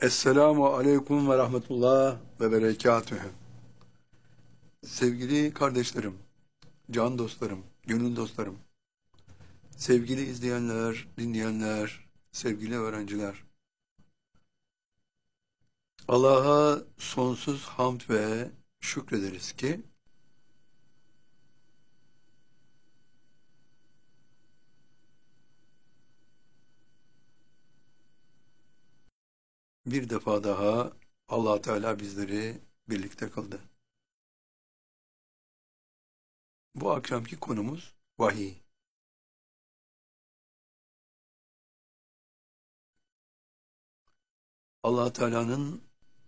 Esselamu aleyküm ve rahmetullah ve berekatühü. Sevgili kardeşlerim, can dostlarım, gönül dostlarım, sevgili izleyenler, dinleyenler, sevgili öğrenciler. Allah'a sonsuz hamd ve şükrederiz ki bir defa daha Allah Teala bizleri birlikte kıldı. Bu akşamki konumuz vahiy. Allah Teala'nın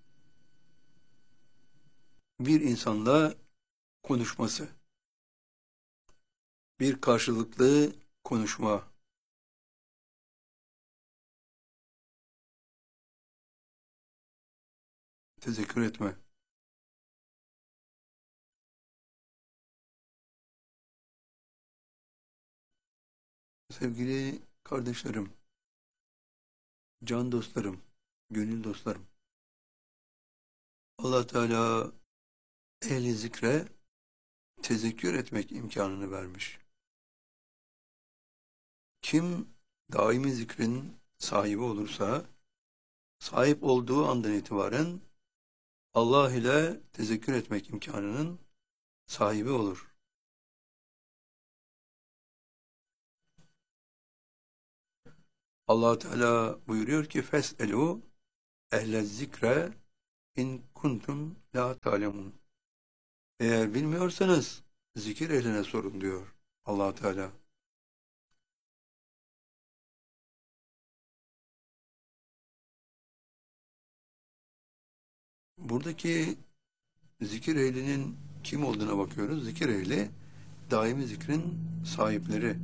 bir insanla konuşması, bir karşılıklı konuşma, tezekkür etme. Sevgili kardeşlerim, can dostlarım, gönül dostlarım. Allah Teala ehli zikre tezekkür etmek imkanını vermiş. Kim daimi zikrin sahibi olursa, sahip olduğu andan itibaren Allah ile tezekkür etmek imkanının sahibi olur. Allah Teala buyuruyor ki fes'elu ehle zikre in kuntum la ta'lemun. Eğer bilmiyorsanız zikir ehline sorun diyor Allah Teala. Buradaki zikir ehlinin kim olduğuna bakıyoruz. Zikir ehli daimi zikrin sahipleri.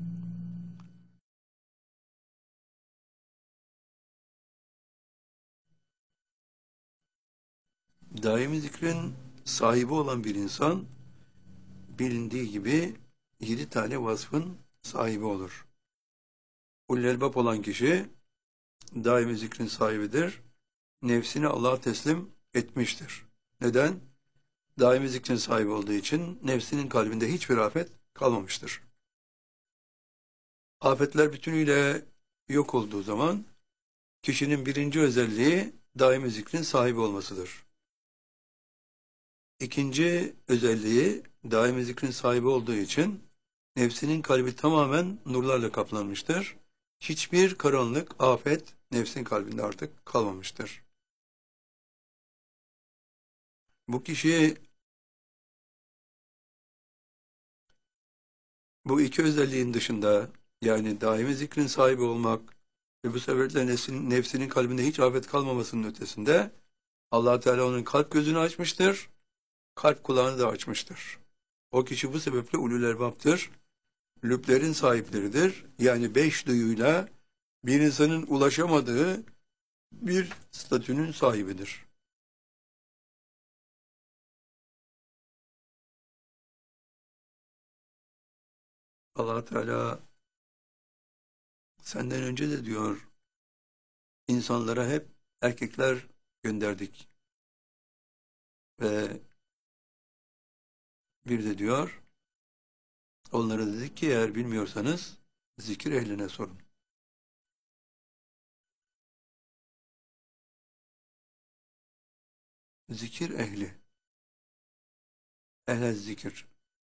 Daimi zikrin sahibi olan bir insan bilindiği gibi 7 tane vasfın sahibi olur. Ulul elbab olan kişi daimi zikrin sahibidir. Nefsini Allah'a teslim etmiştir. Neden? Daimi zikrin sahibi olduğu için nefsinin kalbinde hiçbir afet kalmamıştır. Afetler bütünüyle yok olduğu zaman kişinin birinci özelliği daimi zikrin sahibi olmasıdır. İkinci özelliği daimi zikrin sahibi olduğu için nefsinin kalbi tamamen nurlarla kaplanmıştır. Hiçbir karanlık, afet nefsin kalbinde artık kalmamıştır. Bu kişi bu iki özelliğin dışında, yani daimi zikrin sahibi olmak ve bu sebeple nefsinin kalbinde hiç afet kalmamasının ötesinde Allah Teala onun kalp gözünü açmıştır, kalp kulağını da açmıştır. O kişi bu sebeple ulul elbaptır, lüblerin sahipleridir. Yani 5 duyuyla bir insanın ulaşamadığı bir statünün sahibidir. Allah Teala senden önce de diyor, insanlara hep erkekler gönderdik. Ve bir de diyor, onlara dedik ki eğer bilmiyorsanız zikir ehline sorun. Zikir ehli, ehl zikir,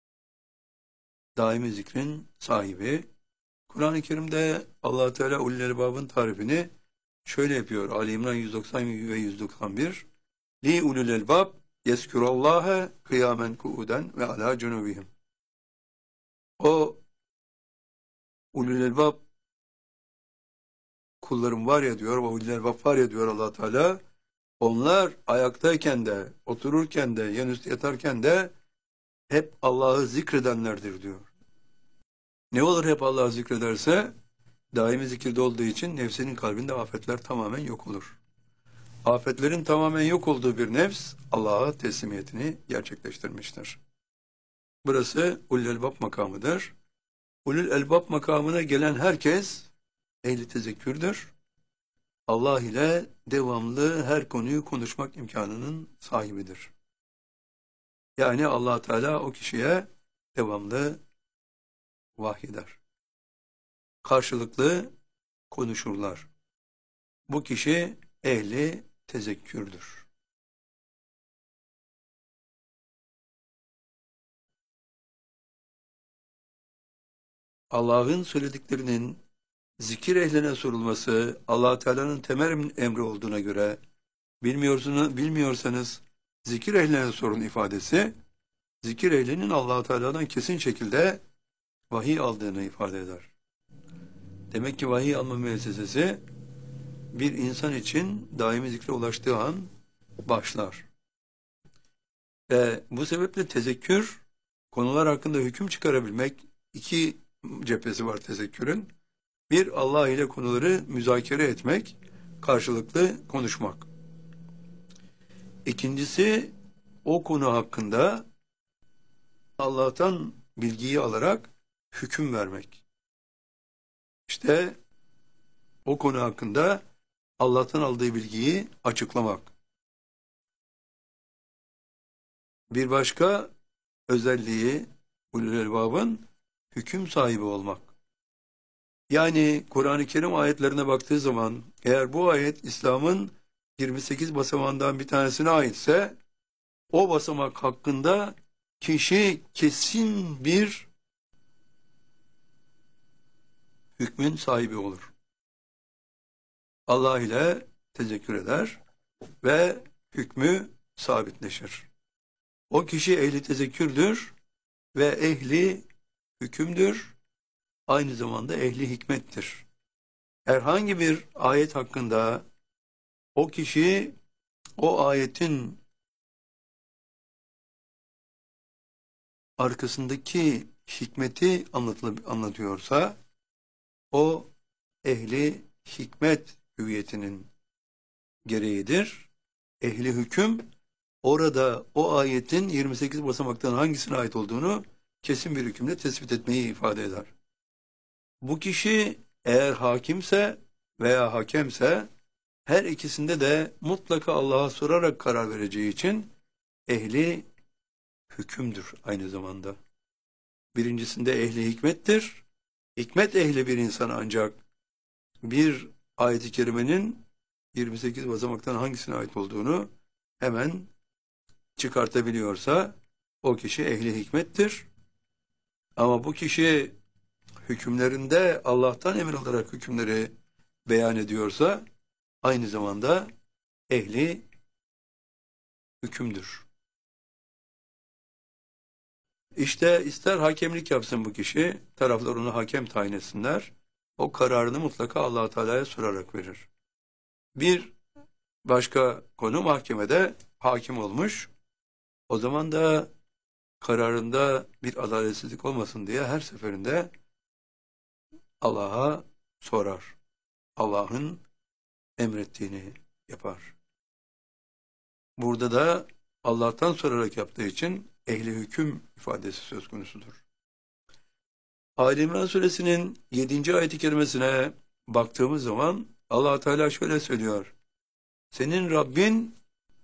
daimi zikrin sahibi. Kur'an-ı Kerim'de Allah Teala ulul elbabın tarifini şöyle yapıyor. Ali İmran 190 ve 191. Li ulul elbab yezkurallâhe kıyamen kuuden ve alâ cunubihim. O ulul elbab kullarım var ya diyor, o ulul elbab var ya diyor Allah Teala. Onlar ayaktayken de, otururken de, yanüstü yatarken de hep Allah'ı zikredenlerdir diyor. Ne olur hep Allah'ı zikrederse, daimi zikirde olduğu için nefsinin kalbinde afetler tamamen yok olur. Afetlerin tamamen yok olduğu bir nefs, Allah'a teslimiyetini gerçekleştirmiştir. Burası ulul elbab makamıdır. Ulul elbab makamına gelen herkes ehli tezekkürdür. Allah ile devamlı her konuyu konuşmak imkanının sahibidir. Yani Allah Teala o kişiye devamlı vahyeder. Karşılıklı konuşurlar. Bu kişi ehli tezekkürdür. Allah'ın söylediklerinin zikir ehline sorulması Allah Teala'nın temel emri olduğuna göre bilmiyorsanız zikir ehline sorun ifadesi zikir ehlinin Allah Teala'dan kesin şekilde vahiy aldığını ifade eder. Demek ki vahiy alma müessesesi bir insan için daimi zikre ulaştığı an başlar. Ve bu sebeple tezekkür, konular hakkında hüküm çıkarabilmek, iki cephesi var tezekkürün. Bir, Allah ile konuları müzakere etmek, karşılıklı konuşmak. İkincisi, o konu hakkında Allah'tan bilgiyi alarak hüküm vermek. İşte o konu hakkında Allah'tan aldığı bilgiyi açıklamak. Bir başka özelliği ulul elbabın hüküm sahibi olmak. Yani Kur'an-ı Kerim ayetlerine baktığı zaman eğer bu ayet İslam'ın 28 basamağından bir tanesine aitse o basamak hakkında kişi kesin bir hükmün sahibi olur. Allah ile tezekkür eder ve hükmü sabitleşir. O kişi ehli tezekkürdür ve ehli hükümdür, aynı zamanda ehli hikmettir. Herhangi bir ayet hakkında o kişi o ayetin arkasındaki hikmeti anlatıyorsa o ehli hikmet hüviyetinin gereğidir. Ehli hüküm orada o ayetin 28 basamaktan hangisine ait olduğunu kesin bir hükümle tespit etmeyi ifade eder. Bu kişi eğer hakimse veya hakemse her ikisinde de mutlaka Allah'a sorarak karar vereceği için ehli hükümdür aynı zamanda. Birincisinde ehli hikmettir. Hikmet ehli bir insan ancak bir ayet-i kerimenin 28 basamaktan hangisine ait olduğunu hemen çıkartabiliyorsa o kişi ehli hikmettir. Ama bu kişi hükümlerinde Allah'tan emir alarak hükümleri beyan ediyorsa aynı zamanda ehli hükümdür. İşte ister hakemlik yapsın bu kişi, taraflar onu hakem tayin etsinler, o kararını mutlaka Allah Teala'ya sorarak verir. Bir başka konu mahkemede hakim olmuş, o zaman da kararında bir adaletsizlik olmasın diye her seferinde Allah'a sorar. Allah'ın emrettiğini yapar. Burada da Allah'tan sorarak yaptığı için ehli hüküm ifadesi söz konusudur. Ali İmran suresinin 7. ayet-i kerimesine baktığımız zaman Allah Teala şöyle söylüyor. Senin Rabbin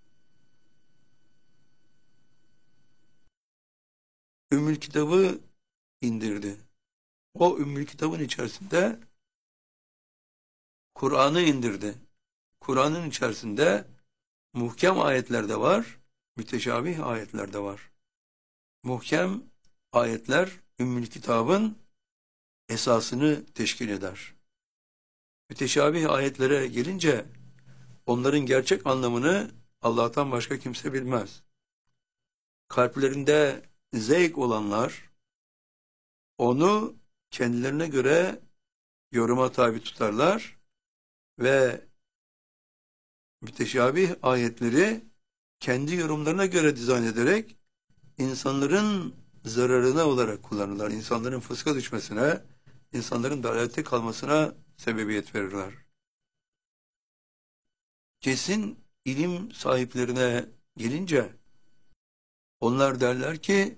Ümmül Kitab'ı indirdi. O Ümmül Kitab'ın içerisinde Kur'an'ı indirdi. Kur'an'ın içerisinde muhkem ayetler de var, müteşabih ayetler de var. Muhkem ayetler Ümmül Kitab'ın esasını teşkil eder. Müteşabih ayetlere gelince onların gerçek anlamını Allah'tan başka kimse bilmez. Kalplerinde zevk olanlar onu kendilerine göre yoruma tabi tutarlar ve müteşabih ayetleri kendi yorumlarına göre dizayn ederek insanların zararına olarak kullanırlar. İnsanların fıska düşmesine, insanların dalalette kalmasına sebebiyet verirler. Kesin ilim sahiplerine gelince onlar derler ki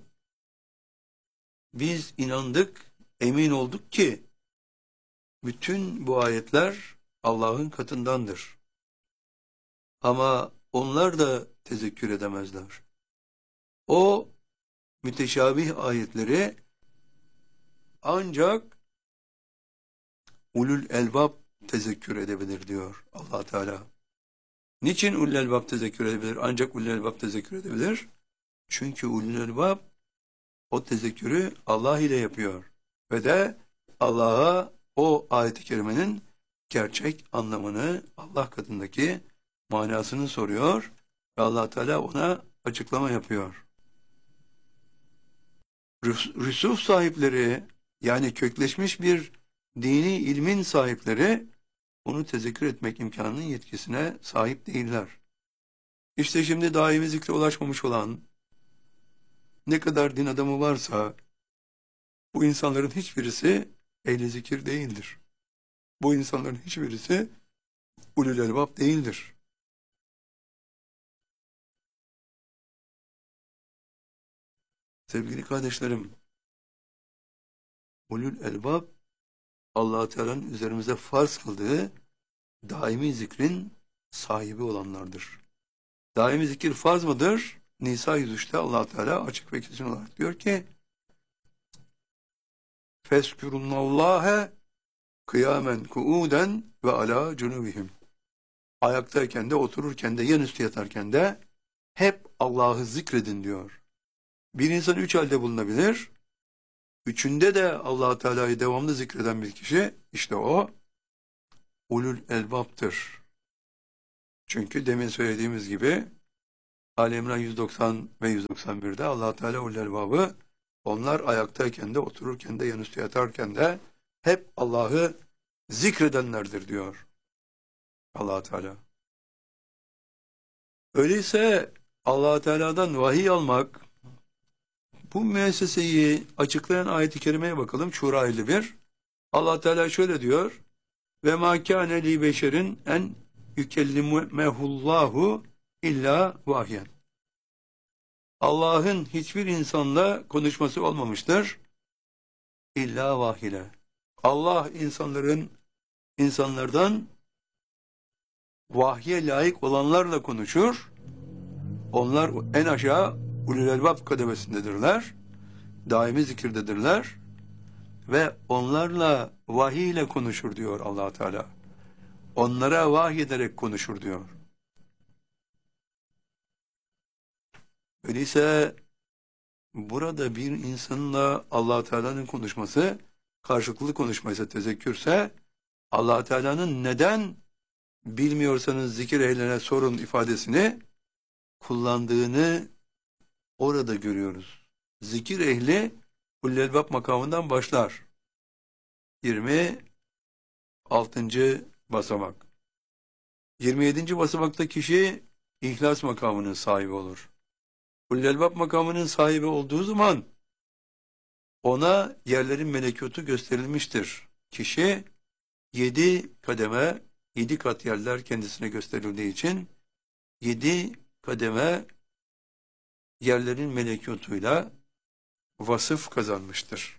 biz inandık, emin olduk ki bütün bu ayetler Allah'ın katındandır. Ama onlar da tezekkür edemezler. O müteşabih ayetleri ancak ulul elbab tezekkür edebilir diyor Allah Teala. Niçin ulul elbab tezekkür edebilir? Ancak ulul elbab tezekkür edebilir. Çünkü ulul elbab o tezekkürü Allah ile yapıyor. Ve de Allah'a o ayet-i kerimenin gerçek anlamını, Allah katındaki manasını soruyor ve Allah Teala ona açıklama yapıyor. Rüsûh sahipleri, yani kökleşmiş bir dini ilmin sahipleri onu tezekkür etmek imkanının yetkisine sahip değiller. İşte şimdi daimi zikre ulaşmamış olan ne kadar din adamı varsa bu insanların hiçbirisi ehli zikir değildir. Bu insanların hiçbirisi ulul elbab değildir. Sevgili kardeşlerim, ulul elbab Allah Teala'nın üzerimize farz kıldığı daimi zikrin sahibi olanlardır. Daimi zikir farz mıdır? Nisa 103'te Allah Teala açık ve kesin olarak diyor ki: "Feskurullâhe kıyamen kuuden ve ala cunubihim." Ayaktayken de, otururken de, yanüstü yatarken de hep Allah'ı zikredin diyor. Bir insan üç halde bulunabilir. Üçünde de Allah Teala'yı devamlı zikreden bir kişi, işte o ulul elbaptır. Çünkü demin söylediğimiz gibi Ali İmran 190 ve 191'de Allah Teala ulul elbabı onlar ayaktayken de, otururken de, yanüstü yatarken de hep Allah'ı zikredenlerdir diyor Allah Teala. Öyleyse Allah Teala'dan vahiy almak, bu müesseseyi açıklayan ayet-i kerimeye bakalım. Şura 51. Allah Teala şöyle diyor: "Ve mâ kâne li beşerin en yükellimehullahu illa vahyen." Allah'ın hiçbir insanla konuşması olmamıştır. İlla vahiyle. Allah insanlardan vahye layık olanlarla konuşur. Onlar en aşağı ulul elbab kademesindedirler. Daimi zikirdedirler. Ve onlarla vahiy ile konuşur diyor Allah Teala. Onlara vahiy ederek konuşur diyor. Öyleyse burada bir insanla Allah Teala'nın konuşması, karşılıklı konuşmaysa, tezekkürse, Allah Teala'nın neden bilmiyorsanız zikir ehline sorun ifadesini kullandığını orada görüyoruz. Zikir ehli ulul elbab makamından başlar. 26. basamak. 27. basamakta kişi ihlas makamının sahibi olur. Ulul elbab makamının sahibi olduğu zaman ona yerlerin melekutu gösterilmiştir. Kişi 7 kademe, 7 kat yerler kendisine gösterildiği için 7 kademe yerlerin melekutuyla vasıf kazanmıştır.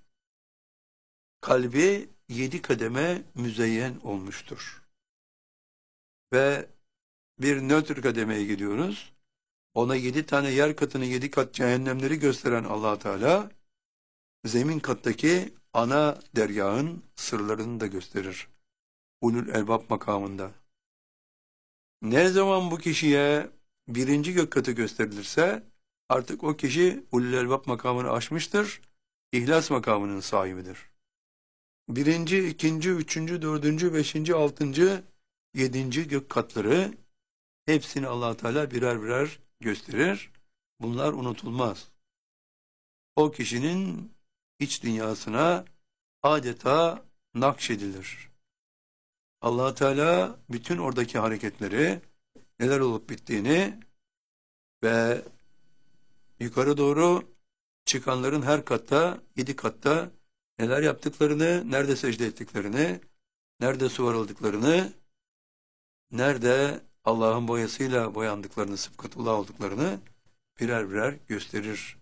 Kalbi 7 kademe müzeyyen olmuştur. Ve bir nötr kademeye gidiyoruz. Ona 7 tane yer katını, 7 kat cehennemleri gösteren Allah Teala, zemin kattaki ana deryağın sırlarını da gösterir. Ulul elbab makamında. Ne zaman bu kişiye birinci gök katı gösterilirse, artık o kişi ulul elbab makamını aşmıştır, ihlas makamının sahibidir. Birinci, ikinci, üçüncü, dördüncü, beşinci, altıncı, yedinci gök katları hepsini Allah Teala birer birer gösterir. Bunlar unutulmaz. O kişinin iç dünyasına adeta nakşedilir. Allah Teala bütün oradaki hareketleri, neler olup bittiğini ve yukarı doğru çıkanların her katta, 7 katta neler yaptıklarını, nerede secde ettiklerini, nerede su varıldıklarını, nerede Allah'ın boyasıyla boyandıklarını, sıfkatullah olduklarını birer birer gösterir.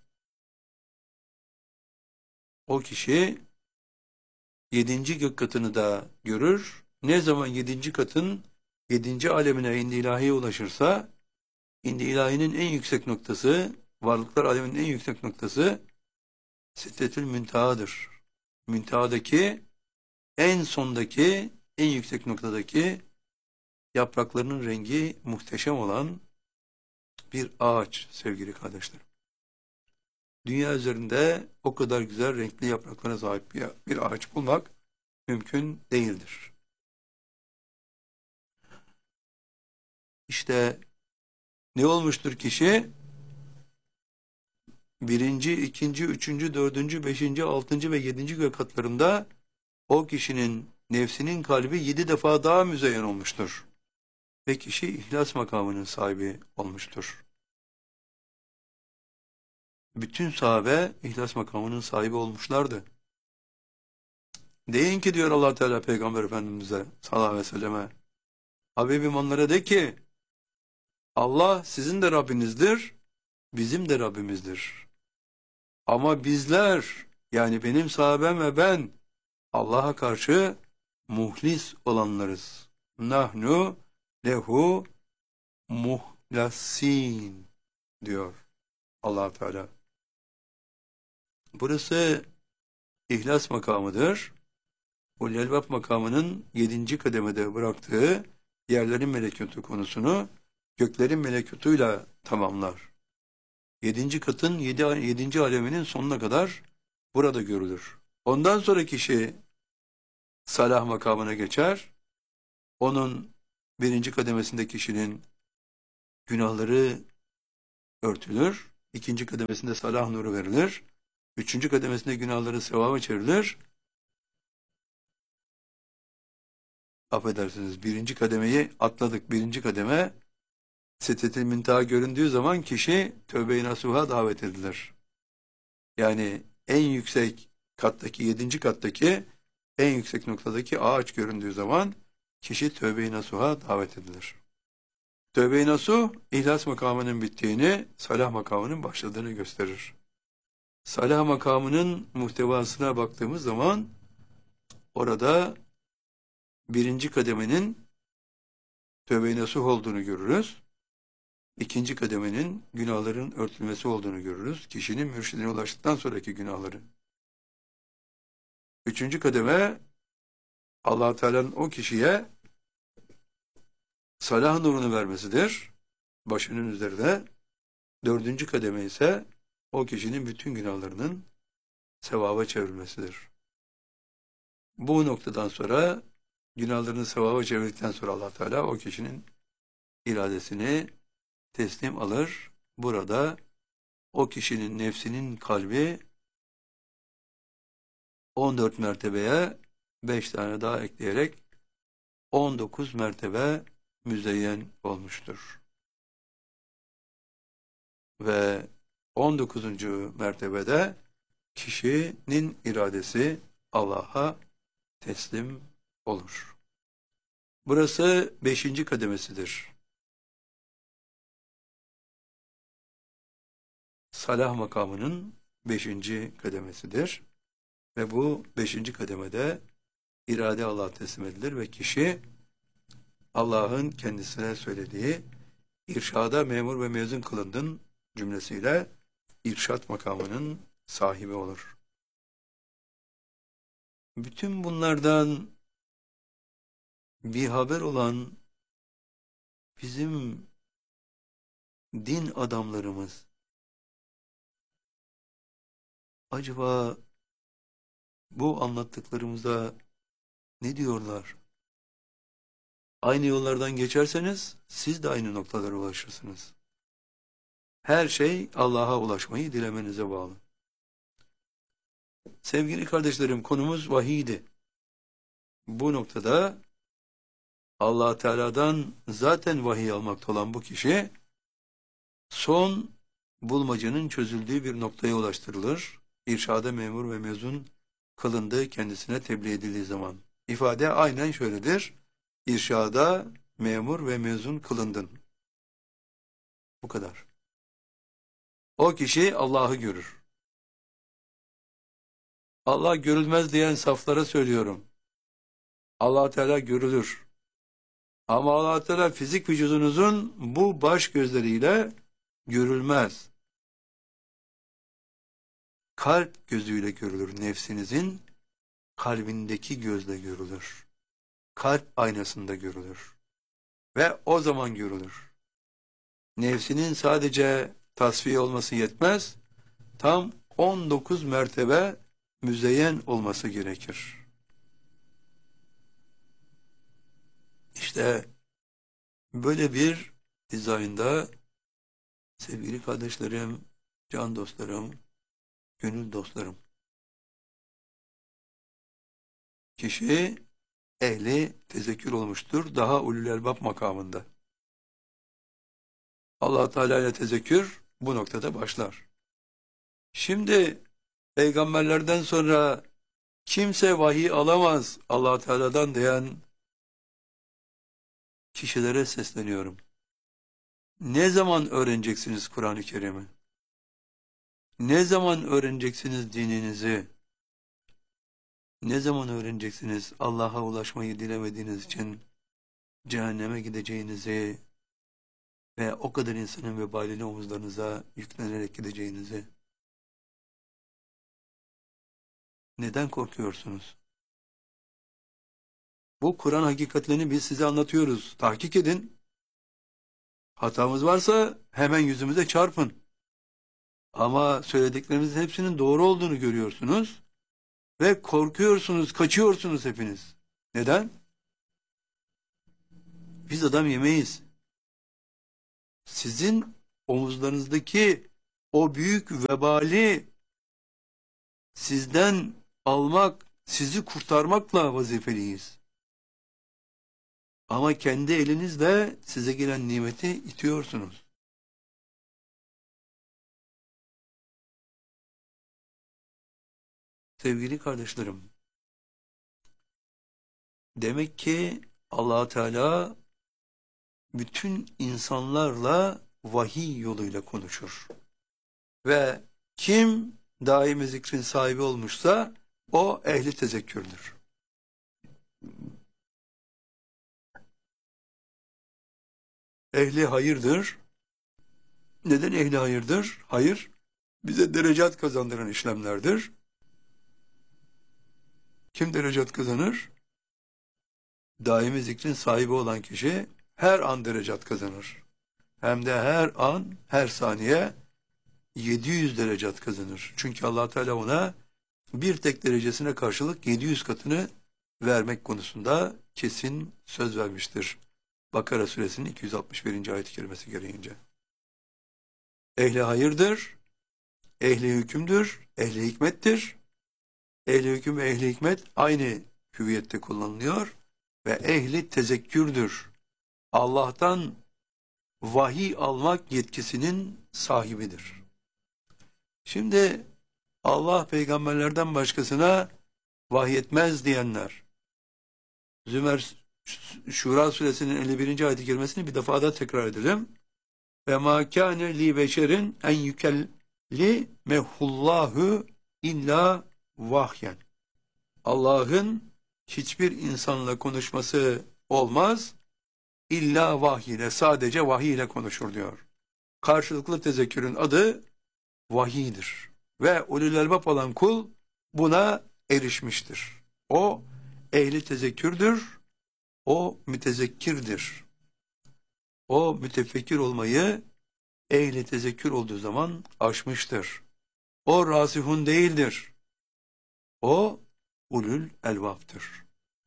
O kişi 7. gök katını da görür, Ne zaman 7. katın 7. alemine indi ilahiye ulaşırsa, indi ilahinin en yüksek noktası, varlıklar aleminin en yüksek noktası Sidretül Münteha'dır. Münteha'daki, en sondaki, en yüksek noktadaki yapraklarının rengi muhteşem olan bir ağaç sevgili kardeşlerim. Dünya üzerinde o kadar güzel renkli yapraklara sahip bir ağaç bulmak mümkün değildir. İşte ne olmuştur kişi? Birinci, ikinci, üçüncü, dördüncü, beşinci, altıncı ve 7. katlarında o kişinin nefsinin kalbi 7 defa daha müzeyyen olmuştur. Ve kişi ihlas makamının sahibi olmuştur. Bütün sahabe ihlas makamının sahibi olmuşlardı. Deyin ki diyor Allah Teala Peygamber Efendimiz'e sallallahu aleyhi ve selleme, Habibim onlara de ki, Allah sizin de Rabbinizdir, bizim de Rabbimizdir. Ama bizler, yani benim sahabem ve ben, Allah'a karşı muhlis olanlarız. Nahnu lehu muhlasin diyor Allah Teala. Burası ihlas makamıdır. Ulul Elbab makamının 7. kademede bıraktığı yerlerin melekutu konusunu göklerin melekutuyla tamamlar. 7. katın 7. aleminin sonuna kadar burada görülür. Ondan sonra kişi salah makamına geçer. Onun 1. kademesinde kişinin günahları örtülür. 2. kademesinde salah nuru verilir. 3. kademesinde günahları sevaba çevrilir. Affedersiniz, 1. kademeyi atladık. 1. kademe Sidretül Münteha göründüğü zaman kişi tövbe-i nasuha davet edilir. Yani en yüksek kattaki, 7. kattaki en yüksek noktadaki ağaç göründüğü zaman kişi tövbe-i nasuha davet edilir. Tövbe-i nasuh, ihlas makamının bittiğini, salah makamının başladığını gösterir. Salah makamının muhtevasına baktığımız zaman orada 1. kademenin tövbe-i nasuh olduğunu görürüz. 2. kademenin günahların örtülmesi olduğunu görürüz. Kişinin mürşidine ulaştıktan sonraki günahları. 3. kademe Allah Teala'nın o kişiye salah nurunu vermesidir. Başının üzerinde. 4. kademe ise o kişinin bütün günahlarının sevaba çevrilmesidir. Bu noktadan sonra günahlarını sevaba çevirdikten sonra Allah Teala o kişinin iradesini teslim alır. Burada o kişinin nefsinin kalbi 14 mertebeye 5 tane daha ekleyerek 19 mertebe müzeyyen olmuştur. Ve 19. mertebede kişinin iradesi Allah'a teslim olur. Burası 5. kademesidir. Salah makamının 5. kademesidir. Ve bu 5. kademede irade Allah'a teslim edilir ve kişi Allah'ın kendisine söylediği irşada memur ve mezun kılındın cümlesiyle irşat makamının sahibi olur. Bütün bunlardan bir haber olan bizim din adamlarımız acaba bu anlattıklarımıza ne diyorlar? Aynı yollardan geçerseniz siz de aynı noktalara ulaşırsınız. Her şey Allah'a ulaşmayı dilemenize bağlı. Sevgili kardeşlerim, konumuz vahiydi. Bu noktada Allah Teala'dan zaten vahiy almakta olan bu kişi son bulmacanın çözüldüğü bir noktaya ulaştırılır. İrşada memur ve mezun kılındığı kendisine tebliğ edildiği zaman. İfade aynen şöyledir. İrşada memur ve mezun kılındın. Bu kadar. O kişi Allah'ı görür. Allah görülmez diyen saflara söylüyorum. Allah Teala görülür. Ama Allah Teala fizik vücudunuzun bu baş gözleriyle görülmez. Kalp gözüyle görülür. Nefsinizin kalbindeki gözle görülür. Kalp aynasında görülür. Ve o zaman görülür. Nefsinin sadece tasfiye olması yetmez. Tam 19 mertebe müzeyyen olması gerekir. İşte böyle bir dizaynda sevgili kardeşlerim, can dostlarım, gönül dostlarım, kişi ehli tezekkür olmuştur, daha ulul elbab makamında. Allah Teala ile tezekkür bu noktada başlar. Şimdi peygamberlerden sonra kimse vahiy alamaz Allah Teala'dan diyen kişilere sesleniyorum. Ne zaman öğreneceksiniz Kur'an-ı Kerim'i? Ne zaman öğreneceksiniz dininizi? Ne zaman öğreneceksiniz Allah'a ulaşmayı dilemediğiniz için cehenneme gideceğinizi ve o kadar insanın vebalini omuzlarınıza yüklenerek gideceğinizi? Neden korkuyorsunuz? Bu Kur'an hakikatlerini biz size anlatıyoruz. Tahkik edin. Hatamız varsa hemen yüzümüze çarpın. Ama söylediklerimizin hepsinin doğru olduğunu görüyorsunuz ve korkuyorsunuz, kaçıyorsunuz hepiniz. Neden? Biz adam yemeyiz. Sizin omuzlarınızdaki o büyük vebali sizden almak, sizi kurtarmakla vazifeliyiz. Ama kendi elinizle size gelen nimeti itiyorsunuz. Sevgili kardeşlerim, demek ki Allah Teala bütün insanlarla vahiy yoluyla konuşur. Ve kim daimi zikrin sahibi olmuşsa o ehli tezekkürdür. Ehli hayırdır. Neden ehli hayırdır? Hayır, bize derecat kazandıran işlemlerdir. Kim derecat kazanır? Daimi zikrin sahibi olan kişi her an derecat kazanır. Hem de her an, her saniye 700 derecat kazanır. Çünkü Allah Teala ona bir tek derecesine karşılık 700 katını vermek konusunda kesin söz vermiştir. Bakara suresinin 261. ayet-i kerimesi gereğince. Ehli hayırdır, ehli hükümdür, ehli hikmettir. Ehli hüküm ve ehli hikmet aynı hüviyette kullanılıyor ve ehli tezekkürdür. Allah'tan vahiy almak yetkisinin sahibidir. Şimdi Allah peygamberlerden başkasına vahyetmez diyenler, Şura suresinin 51. ayet-i kerimesini bir defa da tekrar edelim. Ve ma kâne li beşerin en yükellimehullahu illa vahyen. Allah'ın hiçbir insanla konuşması olmaz, illa vahiy ile, sadece vahiy ile konuşur diyor. Karşılıklı tezekkürün adı vahiydir. Ve ulul elbab olan kul buna erişmiştir. O ehli tezekkürdür, o mütezekkirdir. O mütefekkir olmayı ehli tezekkür olduğu zaman aşmıştır. O rasihun değildir. O ulul elbaptır.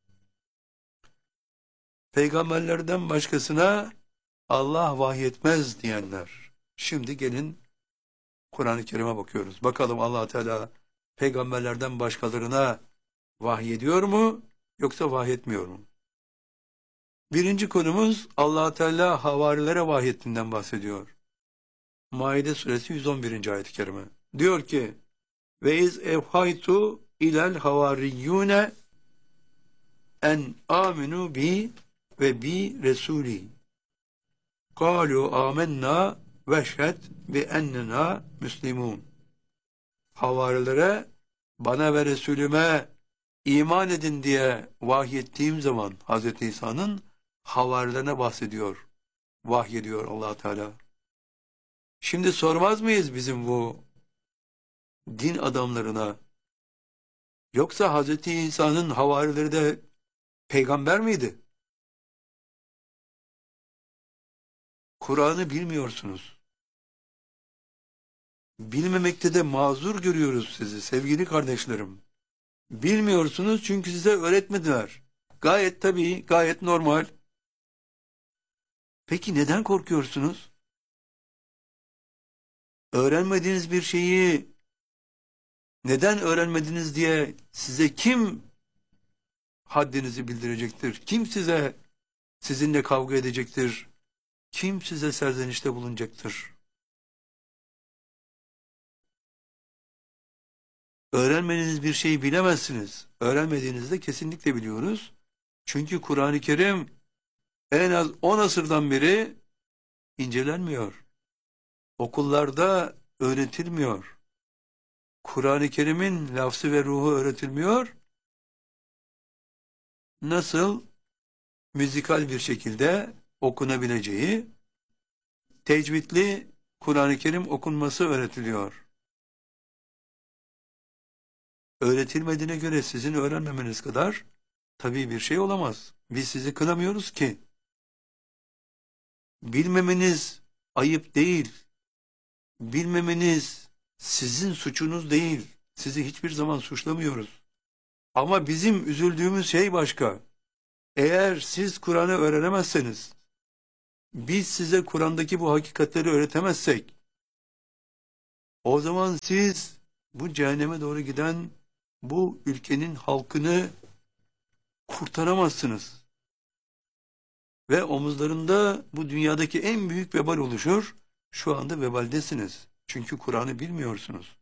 Peygamberlerden başkasına Allah vahyetmez diyenler. Şimdi gelin Kur'an-ı Kerim'e bakıyoruz. Bakalım Allah Teala peygamberlerden başkalarına vahyediyor mu yoksa vahyetmiyor mu? Birinci konumuz Allah Teala havarilere vahyettiğinden bahsediyor. Maide suresi 111. ayet-i kerime. Diyor ki: "Ve iz evhaytu ilel havariyyune en aminu bi ve bi resuli. Kalu amennâ veşhed bi ennena müslimun." Havarilere, bana ve Resulüme iman edin diye vahyettiğim zaman Hazreti İsa'nın havarilerine bahsediyor, vahyediyor Allah Teala. Şimdi sormaz mıyız bizim bu din adamlarına? Yoksa Hazreti İsa'nın havarileri de peygamber miydi? Kur'an'ı bilmiyorsunuz. Bilmemekte de mazur görüyoruz sizi sevgili kardeşlerim. Bilmiyorsunuz çünkü size öğretmediler. Gayet tabii, gayet normal. Peki neden korkuyorsunuz? Öğrenmediğiniz bir şeyi neden öğrenmediniz diye size kim haddinizi bildirecektir? Kim sizinle kavga edecektir? Kim size serzenişte bulunacaktır? Öğrenmediğiniz bir şeyi bilemezsiniz. Öğrenmediğinizde kesinlikle biliyoruz. Çünkü Kur'an-ı Kerim en az 10 asırdan beri incelenmiyor. Okullarda öğretilmiyor. Kur'an-ı Kerim'in lafzı ve ruhu öğretilmiyor. Nasıl müzikal bir şekilde okunabileceği, tecvidli Kur'an-ı Kerim okunması öğretiliyor. Öğretilmediğine göre sizin öğrenmemeniz kadar tabii bir şey olamaz. Biz sizi kınamıyoruz ki. Bilmemeniz ayıp değil. Bilmemeniz sizin suçunuz değil. Sizi hiçbir zaman suçlamıyoruz. Ama bizim üzüldüğümüz şey başka. Eğer siz Kur'an'ı öğrenemezseniz, biz size Kur'an'daki bu hakikatleri öğretemezsek, o zaman siz bu cehenneme doğru giden bu ülkenin halkını kurtaramazsınız. Ve omuzlarında bu dünyadaki en büyük vebal oluşur. Şu anda vebaldesiniz. Çünkü Kur'an'ı bilmiyorsunuz.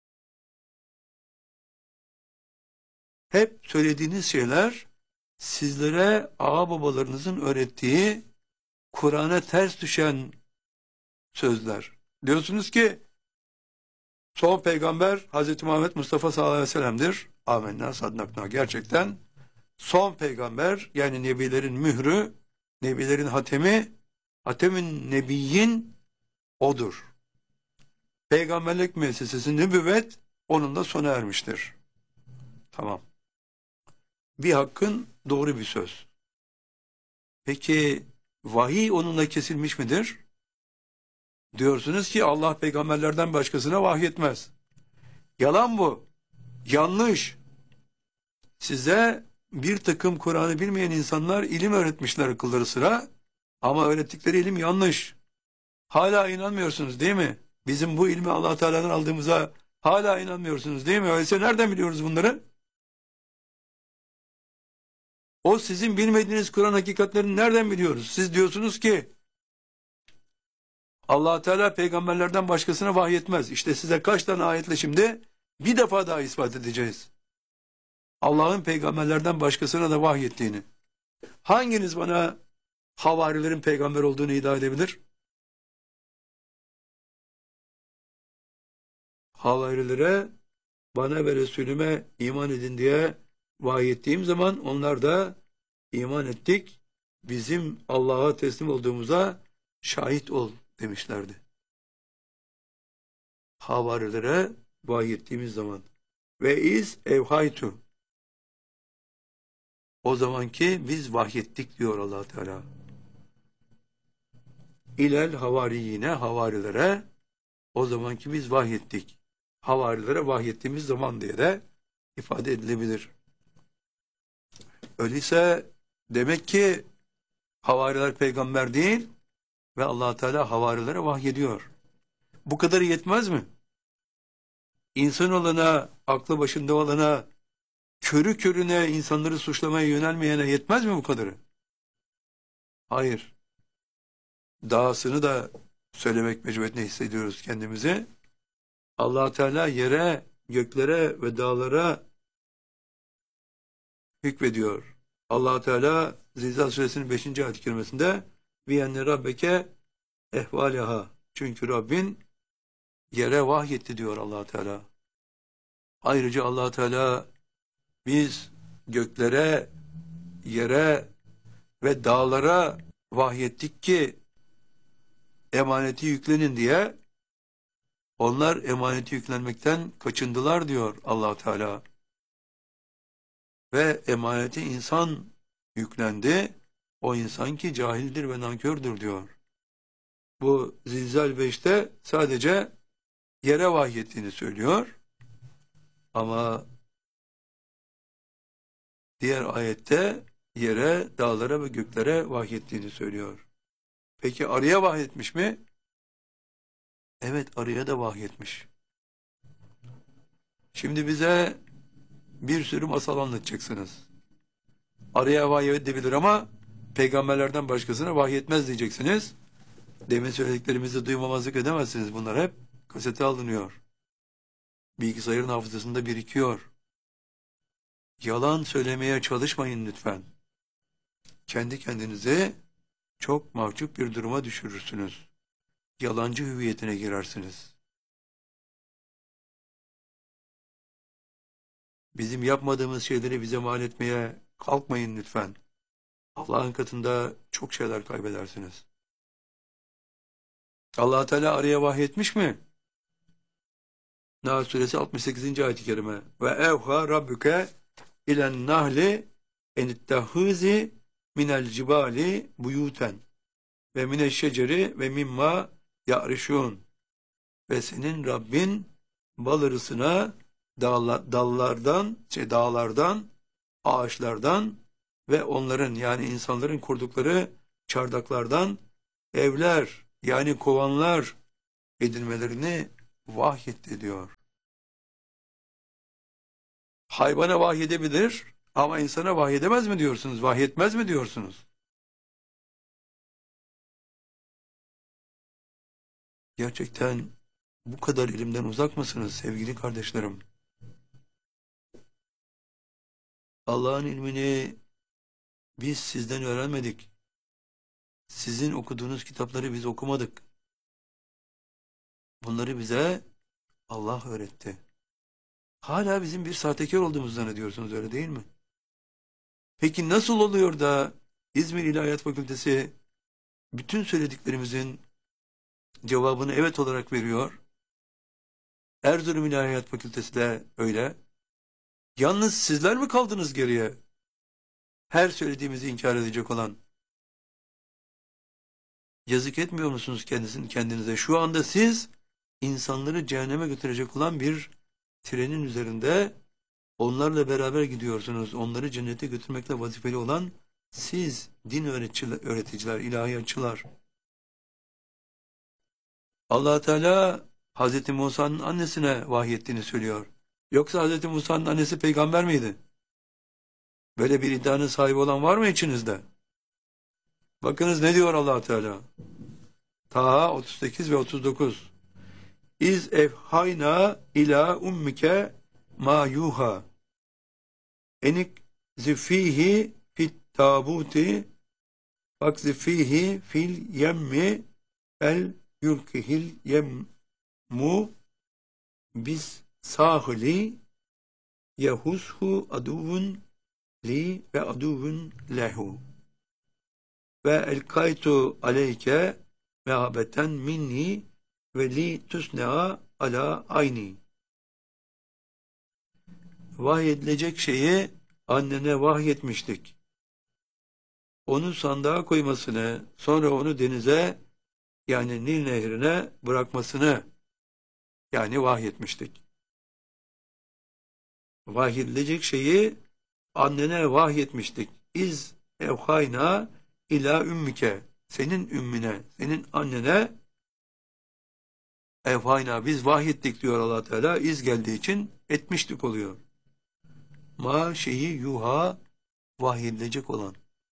Hep söylediğiniz şeyler sizlere ağa babalarınızın öğrettiği Kur'an'a ters düşen sözler. Diyorsunuz ki son peygamber Hz. Muhammed Mustafa sallallahu aleyhi ve sellem'dir. Amenna saddakna. Gerçekten son peygamber, yani nebilerin mührü, nebilerin hatemi, hatemin nebiyyin odur. Peygamberlik müessesesi nübüvvet onun da sona ermiştir. Tamam. Bir hakkın doğru bir söz. Peki vahiy onunla kesilmiş midir? Diyorsunuz ki Allah peygamberlerden başkasına vahyetmez. Yalan bu. Yanlış. Size bir takım Kur'an'ı bilmeyen insanlar ilim öğretmişler akılları sıra, ama öğrettikleri ilim yanlış. Hala inanmıyorsunuz değil mi? Bizim bu ilmi Allah Teala'dan aldığımıza hala inanmıyorsunuz değil mi? Öyleyse nereden biliyoruz bunları? O sizin bilmediğiniz Kur'an hakikatlerini nereden biliyoruz? Siz diyorsunuz ki Allah Teala peygamberlerden başkasına vahyetmez. İşte size kaç tane ayetle şimdi bir defa daha ispat edeceğiz. Allah'ın peygamberlerden başkasına da vahyettiğini. Hanginiz bana havarilerin peygamber olduğunu iddia edebilir? Havarilere bana ve Resulüme iman edin diye vahyettiğim zaman onlar da iman ettik, bizim Allah'a teslim olduğumuza şahit ol demişlerdi. Havarilere vahyettiğimiz zaman ve iz evhaytu, o zamanki biz vahyettik diyor Allah Teala. İlel havariyine, havarilere o zamanki biz vahyettik. Havarilere vahyettiğimiz zaman diye de ifade edilebilir. Öyleyse demek ki havariler peygamber değil ve Allah Teala havarilere vahyediyor. Bu kadarı yetmez mi? İnsan olana, aklı başında olana, körü körüne insanları suçlamaya yönelmeyene yetmez mi bu kadarı? Hayır. Dahasını da söylemek mecburiyetinde hissediyoruz kendimizi. Allah Teala yere, göklere ve dağlara hükmediyor. Allah Teala Zilzal suresinin 5. ayet-i kerimesinde "Viyenne rabbeke ehvalaha", çünkü Rabbin yere vahyetti diyor Allah Teala. Ayrıca Allah Teala biz göklere, yere ve dağlara vahyettik ki emaneti yüklenin diye, onlar emaneti yüklenmekten kaçındılar diyor Allah Teala. Ve emaneti insan yüklendi. O insan ki cahildir ve nankördür diyor. Bu Zilzal 5'te sadece yere vahyettiğini söylüyor. Ama diğer ayette yere, dağlara ve göklere vahyettiğini söylüyor. Peki arıya vahyetmiş mi? Evet, arıya da vahyetmiş. Şimdi bize bir sürü masal anlatacaksınız. Arıya vahyedebilir ama peygamberlerden başkasına vahyetmez diyeceksiniz. Demin söylediklerimizi duymamazlık edemezsiniz. Bunlar hep kasete alınıyor. Bilgisayarın hafızasında birikiyor. Yalan söylemeye çalışmayın lütfen. Kendi kendinize çok mahcup bir duruma düşürürsünüz. Yalancı hüviyetine girersiniz. Bizim yapmadığımız şeyleri bize mal etmeye kalkmayın lütfen. Allah'ın katında çok şeyler kaybedersiniz. Allah Teala arıya vahyetmiş mi? Nahl suresi 68. ayet-i kerime. Ve evha rabbuke ilen nahli enittehuzi minel cibali buyuten ve mineşşeceri ve mimma ya'rişun. Ve senin Rabbin bal arısına dağlardan, ağaçlardan ve onların yani insanların kurdukları çardaklardan evler yani kovanlar edinmelerini vahyetti diyor. Hayvana vahyedebilir ama insana vahyedemez mi diyorsunuz? Vahyetmez mi diyorsunuz? Gerçekten bu kadar ilimden uzak mısınız sevgili kardeşlerim? Allah'ın ilmini biz sizden öğrenmedik. Sizin okuduğunuz kitapları biz okumadık. Bunları bize Allah öğretti. Hala bizim bir sahtekar olduğumuzu zannediyorsunuz, öyle değil mi? Peki nasıl oluyor da İzmir İlahiyat Fakültesi bütün söylediklerimizin cevabını evet olarak veriyor? Erzurum İlahiyat Fakültesi de öyle. Yalnız sizler mi kaldınız geriye? Her söylediğimizi inkar edecek olan. Yazık etmiyor musunuz kendinize? Şu anda siz insanları cehenneme götürecek olan bir trenin üzerinde onlarla beraber gidiyorsunuz. Onları cennete götürmekle vazifeli olan siz din öğreticiler, ilahiyatçılar. Allah Teala Hazreti Musa'nın annesine vahyettiğini söylüyor. Yoksa Hazreti Musa'nın annesi peygamber miydi? Böyle bir iddianın sahibi olan var mı içinizde? Bakınız ne diyor Allah Teala? Taha 38 ve 39. İz evhayna ila ummike ma yuha enik zifihi fit tabuti fakzifihi fil yemmi el yulkihil yemmu bis sahili yehushu aduvun li ve aduvun lehu ve elkaytu aleyke mehabeten minni ve li tusnea ala ayni. Vahyedilecek şeyi annene vahyetmiştik. Onu sandığa koymasını, sonra onu denize yani Nil nehrine bırakmasını yani vahyetmiştik. Vahyedilecek şeyi annene vahyetmiştik. İz evhayna ila ümmike, senin ümmüne, senin annene evhayna, biz vahyettik diyor Allah Teala. İz geldiği için etmiştik oluyor. Ma şeyi yuha, vahyedilecek olan.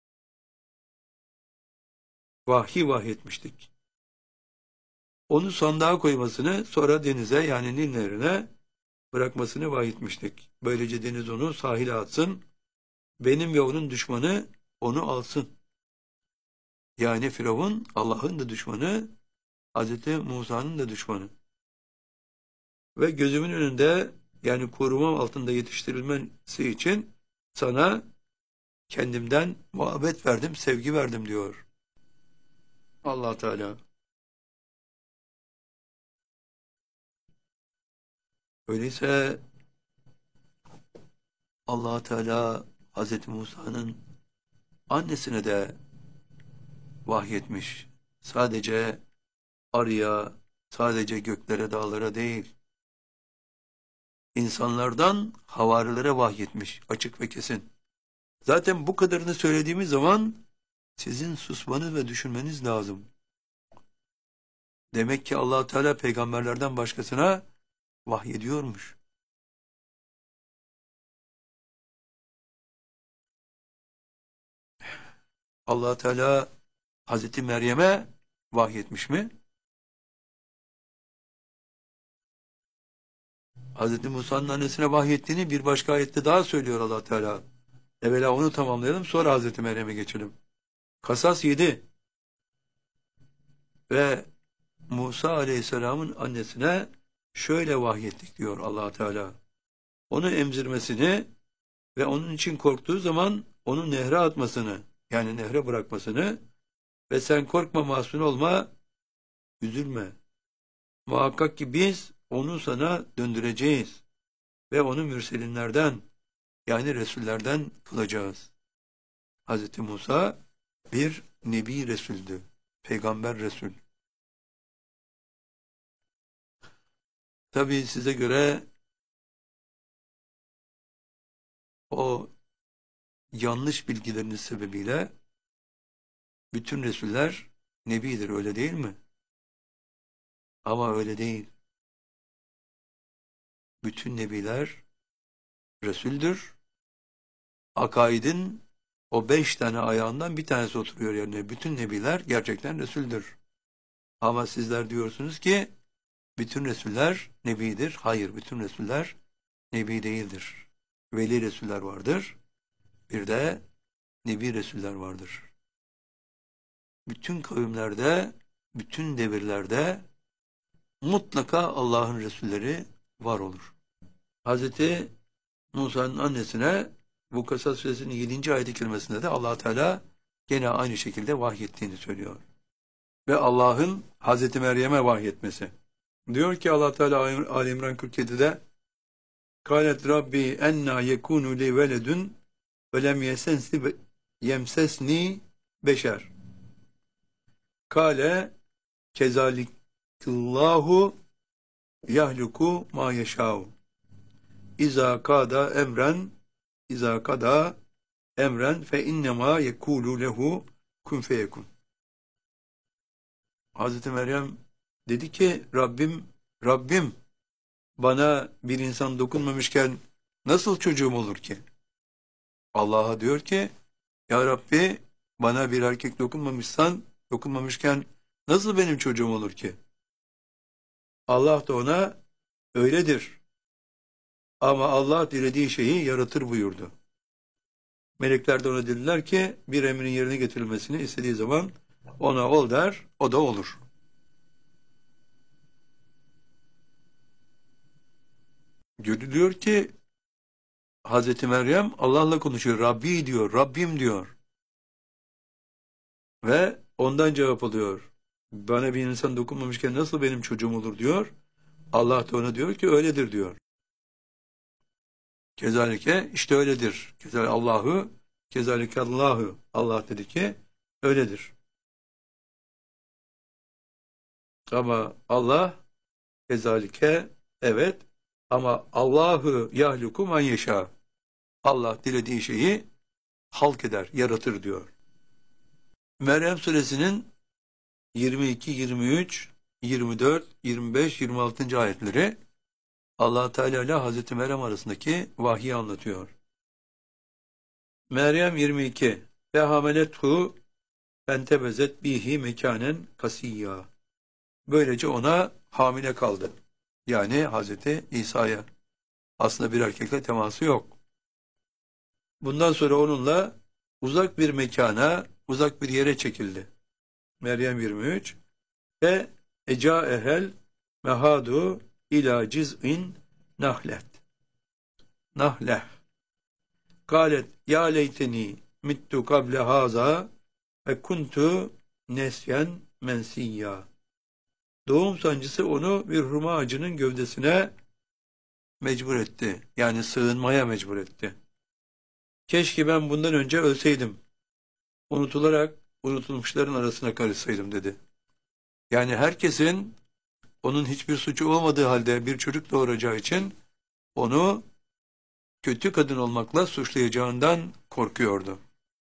Vahyetmiştik. Onu sandığa koymasını, sonra denize yani Nil nehrine bırakmasını vahyetmiştik. Böylece deniz onu sahile atsın. Benim ve onun düşmanı onu alsın. Yani Firavun Allah'ın da düşmanı, Hazreti Musa'nın da düşmanı. Ve gözümün önünde yani korumam altında yetiştirilmesi için sana kendimden muhabbet verdim, sevgi verdim diyor Allah Teala. Öyleyse Allah Teala Hazreti Musa'nın annesine de vahyetmiş. Sadece arıya, sadece göklere, dağlara değil, insanlardan havarilere vahyetmiş, açık ve kesin. Zaten bu kadarını söylediğimiz zaman sizin susmanız ve düşünmeniz lazım. Demek ki Allah Teala peygamberlerden başkasına vahyediyormuş. Allah Teala Hazreti Meryem'e vahyetmiş mi? Hazreti Musa'nın annesine vahyettiğini bir başka ayette daha söylüyor Allah Teala. Evvela onu tamamlayalım, sonra Hazreti Meryem'e geçelim. Kasas 7 ve Musa Aleyhisselam'ın annesine şöyle vahyettik diyor Allah Teala. Onu emzirmesini ve onun için korktuğu zaman onu nehre atmasını, yani nehre bırakmasını ve sen korkma, mahzun olma, üzülme. Muhakkak ki biz onu sana döndüreceğiz ve onu mürselinlerden, yani Resullerden kılacağız. Hz. Musa bir Nebi Resul'dü, Peygamber Resul. Tabii size göre o yanlış bilgileriniz sebebiyle bütün Resuller Nebidir, öyle değil mi? Ama öyle değil. Bütün Nebiler Resul'dür. Akaidin o 5 tane ayağından bir tanesi oturuyor yerine. Bütün Nebiler gerçekten Resul'dür. Ama sizler diyorsunuz ki bütün Resuller Nebidir. Hayır, bütün Resuller Nebi değildir. Veli Resuller vardır. Bir de Nebi Resuller vardır. Bütün kavimlerde, bütün devirlerde mutlaka Allah'ın Resulleri var olur. Hazreti Musa'nın annesine bu Kasas suresinin 7. ayet-i kerimesinde de Allah Teala gene aynı şekilde vahyettiğini söylüyor. Ve Allah'ın Hazreti Meryem'e vahyetmesi. Diyor ki Allah Teala Ali İmran 47'de Kâlet Rabbi enna yekûnü li veledun ve lem yemsesni beşer. Kâle kezalikullahu yahluku ma yeşâhu. İza kada emren fe innema yekulu lehu kun feyekun. Hazreti Meryem dedi ki Rabbim bana bir insan dokunmamışken nasıl çocuğum olur ki? Allah'a diyor ki ya Rabbi bana bir erkek dokunmamışken nasıl benim çocuğum olur ki? Allah da ona öyledir. Ama Allah dilediği şeyi yaratır buyurdu. Melekler de ona dediler ki bir emrin yerine getirilmesini istediği zaman ona ol der, o da olur. Diyor ki Hazreti Meryem Allah'la konuşuyor. Rabbi diyor, Rabbim diyor. Ve ondan cevap alıyor. Bana bir insan dokunmamışken nasıl benim çocuğum olur diyor. Allah da ona diyor ki öyledir diyor. Kezalike işte öyledir. Kezalike Allahu. Allah dedi ki öyledir. Ama Allah kezalike evet ama Allahu yahluku men yeşâ. Allah dilediği şeyi halk eder, yaratır diyor. Meryem suresinin 22, 23, 24, 25, 26. ayetleri Allah Teala ile Hazreti Meryem arasındaki vahyi anlatıyor. Meryem 22 ve hamelethu fentebezet bihi mekanen kasiyya. Böylece ona hamile kaldı. Yani Hazreti İsa'ya. Aslında bir erkekle teması yok. Bundan sonra onunla uzak bir mekana, uzak bir yere çekildi. Meryem 23 ve ecaehel mehadu ila ciz'in nahlet. Nahle. Kâlet ya leyteni mittu kable haza ve kuntu nesyen mensiyya. Doğum sancısı onu bir hurma ağacının gövdesine mecbur etti. Yani sığınmaya mecbur etti. Keşke ben bundan önce ölseydim. Unutularak unutulmuşların arasına karışsaydım dedi. Yani herkesin onun hiçbir suçu olmadığı halde bir çocuk doğuracağı için onu kötü kadın olmakla suçlayacağından korkuyordu.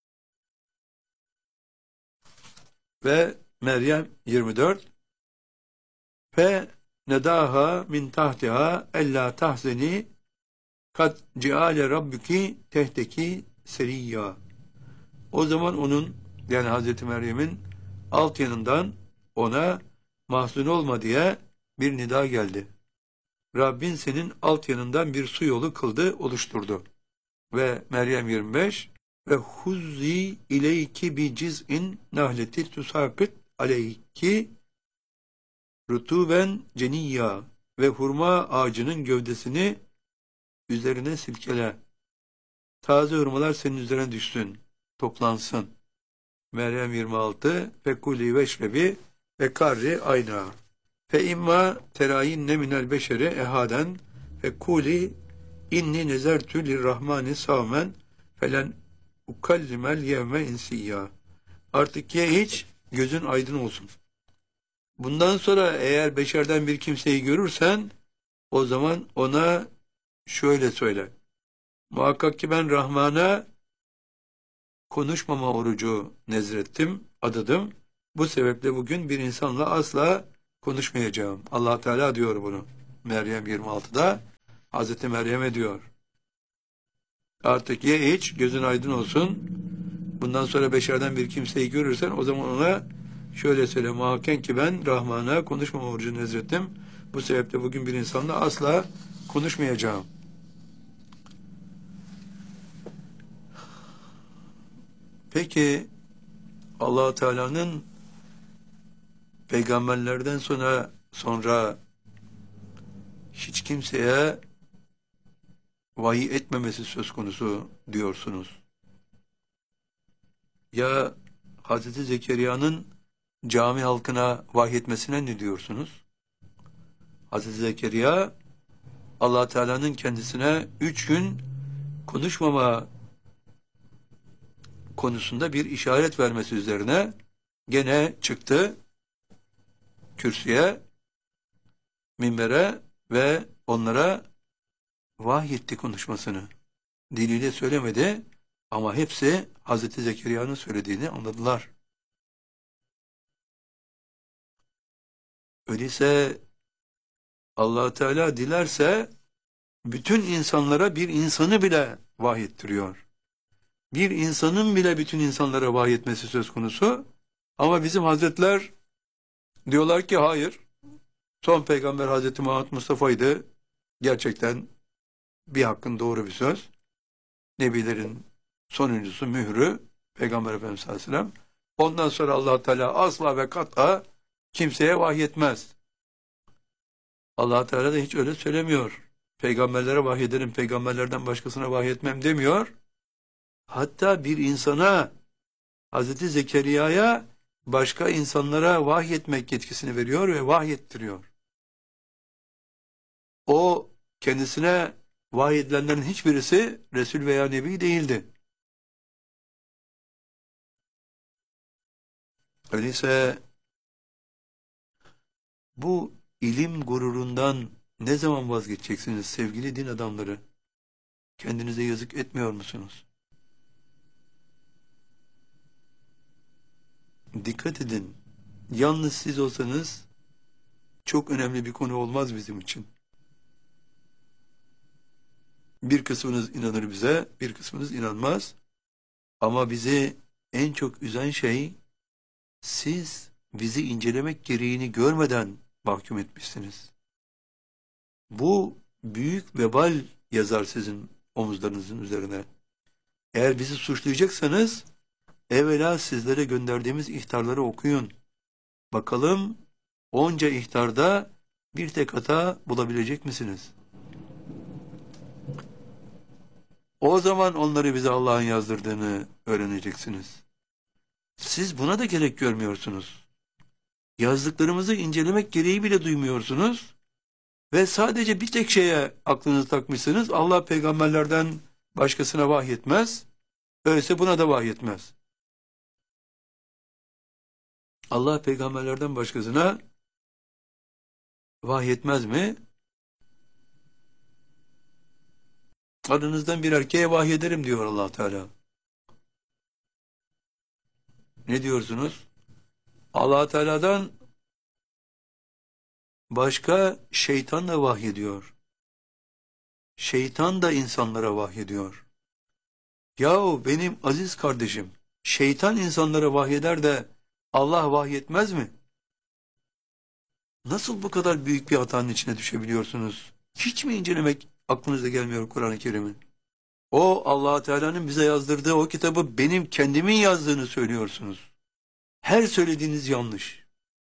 Ve Meryem 24 fe nedaha min tahtiha ella tahzeni kad ceale rabbuki tehteki seriyya. O zaman onun, yani Hazreti Meryem'in alt yanından ona mahzun olma diye bir nida geldi. Rabbin senin alt yanından bir su yolu kıldı, oluşturdu. Ve Meryem 25 ve huzzi ileyki bi ciz'in nahleti tusakit aleyki rutuben ceniyya ve hurma ağacının gövdesini üzerine silkele. Taze hurmalar senin üzerine düşsün, toplansın. Meryem 26 fekuli veşrebi ve karri ayna. Fe imma terayinne minel beşeri ehaden fekuli inni nezertü lirrahmani savmen felen ukallimel yevme insiyya. Artık ye iç, gözün aydın olsun. Bundan sonra eğer beşerden bir kimseyi görürsen, o zaman ona şöyle söyle. Muhakkak ki ben Rahman'a konuşmama orucu nezrettim, adadım. Bu sebeple bugün bir insanla asla konuşmayacağım. Allah Teala diyor bunu. Meryem 26'da Hazreti Meryem'e diyor. Artık ye iç, gözün aydın olsun. Bundan sonra beşerden bir kimseyi görürsen o zaman ona şöyle söyle. Muhakkak ki ben Rahman'a konuşmama orucu nezrettim. Bu sebeple bugün bir insanla asla konuşmayacağım. Peki Allah Teala'nın peygamberlerden sonra hiç kimseye vahiy etmemesi söz konusu diyorsunuz. Ya Hazreti Zekeriya'nın cami halkına vahiy etmesine ne diyorsunuz? Hazreti Zekeriya Allah Teala'nın kendisine 3 gün konuşmama konusunda bir işaret vermesi üzerine gene çıktı kürsüye, minbere ve onlara vahyetti konuşmasını. Diliyle söylemedi ama hepsi Hazreti Zekeriya'nın söylediğini anladılar. Öyleyse Allah Teala dilerse bütün insanlara bir insanı bile vahyettiriyor. Bir insanın bile bütün insanlara vahyetmesi söz konusu. Ama bizim hazretler diyorlar ki hayır. Son peygamber Hazreti Muhammed Mustafa'ydı. Gerçekten bir hakkın doğru bir söz. Nebilerin sonuncusu, mührü Peygamber Efendimiz sallallahu aleyhi ve sellem. Ondan sonra Allah Teala asla ve kat'a kimseye vahyetmez. Allah Teala da hiç öyle söylemiyor. Peygamberlere vahyederim, peygamberlerden başkasına vahyetmem demiyor. Hatta bir insana, Hazreti Zekeriya'ya başka insanlara vahyetmek yetkisini veriyor ve vahyettiriyor. O kendisine vahyedilenlerin hiçbirisi Resul veya Nebi değildi. Öyleyse bu ilim gururundan ne zaman vazgeçeceksiniz sevgili din adamları? Kendinize yazık etmiyor musunuz? Dikkat edin. Yalnız siz olsanız çok önemli bir konu olmaz bizim için. Bir kısmınız inanır bize, bir kısmınız inanmaz. Ama bizi en çok üzen şey, siz bizi incelemek gereğini görmeden mahkum etmişsiniz. Bu büyük vebal yazar sizin omuzlarınızın üzerine. Eğer bizi suçlayacaksanız, evvela sizlere gönderdiğimiz ihtarları okuyun. Bakalım onca ihtarda bir tek hata bulabilecek misiniz? O zaman onları bize Allah'ın yazdırdığını öğreneceksiniz. Siz buna da gerek görmüyorsunuz. Yazdıklarımızı incelemek gereği bile duymuyorsunuz. Ve sadece bir tek şeye aklınızı takmışsınız. Allah peygamberlerden başkasına vahyetmez. Öyleyse buna da vahyetmez. Allah peygamberlerden başkasına vahyetmez mi? Aranızdan bir erkeğe vahyederim diyor Allah Teala. Ne diyorsunuz? Allah Teala'dan başka şeytan da vahyediyor. Şeytan da insanlara vahyediyor. Yahu benim aziz kardeşim, şeytan insanlara vahyeder de Allah vahyetmez mi? Nasıl bu kadar büyük bir hatanın içine düşebiliyorsunuz? Hiç mi incelemek aklınıza gelmiyor Kur'an-ı Kerim'in? O Allah Teala'nın bize yazdırdığı o kitabı benim kendimin yazdığını söylüyorsunuz. Her söylediğiniz yanlış.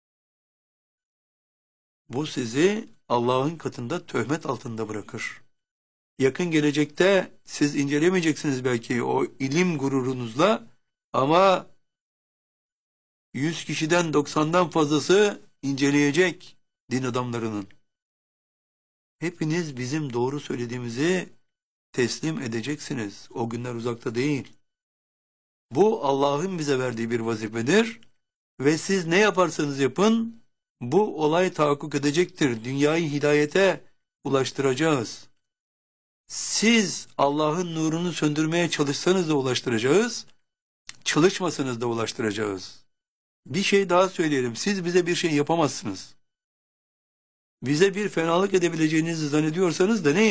Bu sizi Allah'ın katında töhmet altında bırakır. Yakın gelecekte siz incelemeyeceksiniz belki o ilim gururunuzla ama 100 kişiden 90'dan fazlası inceleyecek din adamlarının. Hepiniz bizim doğru söylediğimizi teslim edeceksiniz. O günler uzakta değil. Bu Allah'ın bize verdiği bir vazifedir ve siz ne yaparsanız yapın bu olay tahakkuk edecektir. Dünyayı hidayete ulaştıracağız. Siz Allah'ın nurunu söndürmeye çalışsanız da ulaştıracağız, çalışmasanız da ulaştıracağız. Bir şey daha söyleyelim, siz bize bir şey yapamazsınız. Bize bir fenalık edebileceğinizi zannediyorsanız da ne